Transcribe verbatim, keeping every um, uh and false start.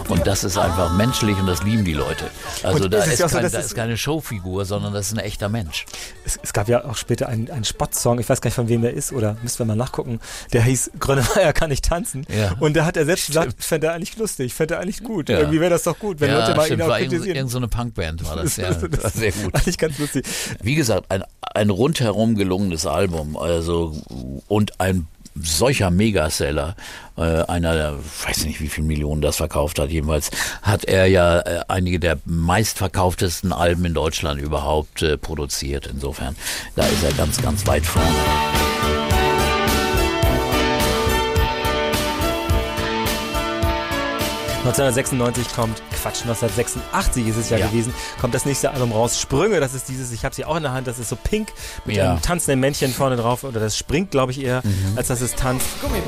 Und das ist einfach menschlich und das lieben die Leute. Also Und da, es ist ist, ja auch so, kein, dass da es- ist keine Showfigur, sondern das ist ein echter Mensch. Es, es gab ja auch später einen, einen Spottsong, ich weiß gar nicht, von wem der ist, oder müssten wir mal nachgucken, der hieß Grönemeyer kann nicht tanzen. Ja. Und da hat er selbst Stimmt. gesagt, fände er eigentlich lustig, fände er eigentlich gut. Ja. Irgendwie wäre das doch gut, wenn ja, Leute mal stimmt, ihn auch war irgend, kritisieren. irgend so eine Punkband war das, ja. Das war sehr gut. Eigentlich ganz lustig. Wie gesagt, ein, ein rundherum gelungenes Album, also und ein solcher Megaseller, äh, einer der, weiß nicht wie viele Millionen das verkauft hat, jedenfalls hat er ja äh, einige der meistverkauftesten Alben in Deutschland überhaupt äh, produziert. Insofern, da ist er ganz, ganz weit vorne. neunzehnhundertsechsundneunzig kommt, Quatsch, neunzehnhundertsechsundachtzig ist es ja, Ja. gewesen, kommt das nächste Album raus, Sprünge, das ist dieses, ich habe sie auch in der Hand, das ist so pink mit Ja. einem tanzenden Männchen vorne drauf, oder das springt, glaube ich, eher, als dass es tanzt.